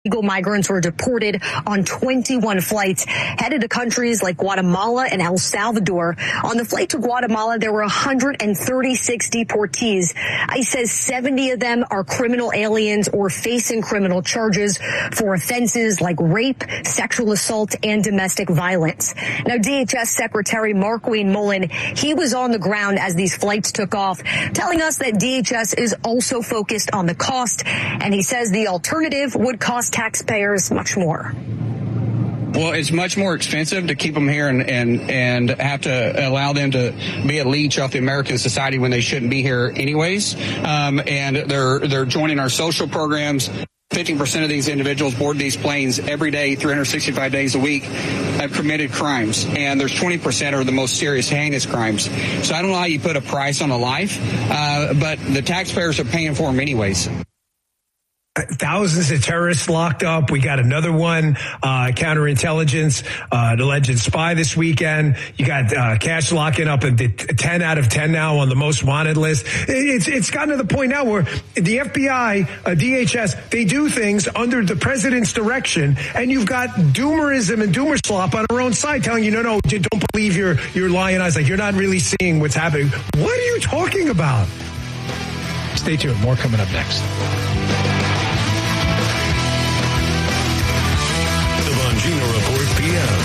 Illegal migrants were deported on 21 flights headed to countries like Guatemala and El Salvador. On the flight to Guatemala, there were 136 deportees. ICE says 70 of them are criminal aliens or facing criminal charges for offenses like rape, sexual assault, and domestic violence. Now, DHS Secretary Markwayne Mullin, he was on the ground as these flights took off, telling us that DHS is also focused on the cost, and he says the alternative would cost taxpayers much more. Well, it's much more expensive to keep them here and have to allow them to be a leech off the American society when they shouldn't be here anyways. And they're joining our social programs. 50% of these individuals board these planes every day, 365 days a week, have committed crimes. And there's 20% are the most serious, heinous crimes. So I don't know how you put a price on a life, but the taxpayers are paying for them anyways. Thousands of terrorists locked up. We got another one, counterintelligence, an alleged spy this weekend. You got cash locking up at 10 out of 10 now on the most wanted list. It's gotten to the point now where the FBI, DHS, they do things under the president's direction, and you've got doomerism and doomer slop on our own side telling you, no, don't believe your lying eyes. Like, you're not really seeing what's happening. What are you talking about? Stay tuned. More coming up next. The Bongino Report PM.